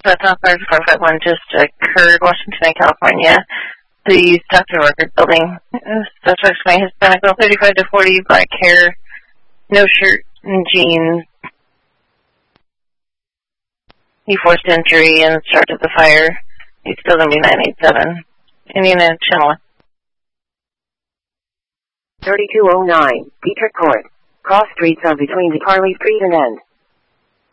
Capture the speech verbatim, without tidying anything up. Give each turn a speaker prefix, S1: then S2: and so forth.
S1: That's not five four five one, just occurred, Washington, California. The Doctor Record building. Suspect's my Hispanic, thirty-five to forty, black hair, no shirt and jeans. He forced entry and started the fire. He's still going to be nine eight seven. Indiana Channel.
S2: thirty-two oh nine, Dietrich Court. Cross streets are between the Harley Street and End.